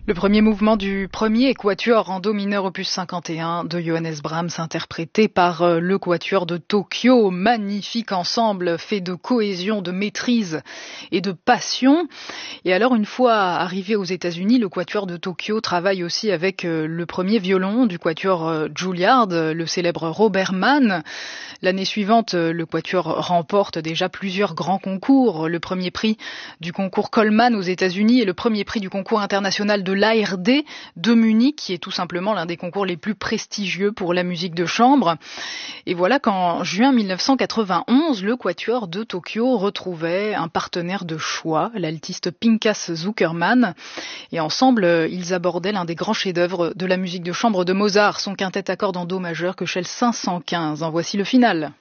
Le premier mouvement du premier quatuor en do mineur opus 51 de Johannes Brahms, interprété par le quatuor de Tokyo. Magnifique ensemble fait de cohésion, de maîtrise et de passion. Et alors, une fois arrivé aux États-Unis, le quatuor de Tokyo travaille aussi avec le premier violon du quatuor Juilliard, le célèbre Robert Mann. L'année suivante, le quatuor remporte déjà plusieurs grands concours. Le premier prix du concours Coleman aux États-Unis et le premier prix du concours international de l'ARD de Munich, qui est tout simplement l'un des concours les plus prestigieux pour la musique de chambre. Et voilà qu'en juin 1991, le quatuor de Tokyo retrouvait un partenaire de choix, l'altiste Pinchas Zukerman. Et ensemble, ils abordaient l'un des grands chefs-d'œuvre de la musique de chambre de Mozart, son quintet à cordes en do majeur, Köchel 515. En voici le final.